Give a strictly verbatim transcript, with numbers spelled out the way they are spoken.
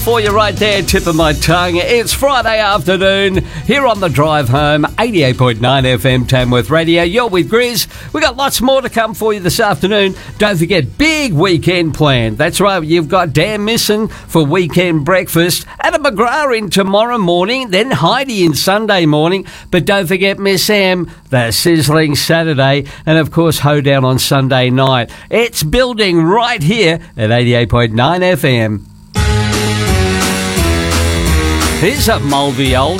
For you right there, tip of my tongue. It's Friday afternoon here on the drive home, eighty-eight point nine F M Tamworth Radio. You're with Grizz. We got lots more to come for you this afternoon. Don't forget, big weekend planned. That's right, you've got Dan Misson for weekend breakfast, Adam McGrath in tomorrow morning, then Heidi in Sunday morning. But don't forget Miss Sam, the sizzling Saturday, and of course Hoedown on Sunday night. It's building right here at eighty-eight point nine F M. Here's a mouldy oldie.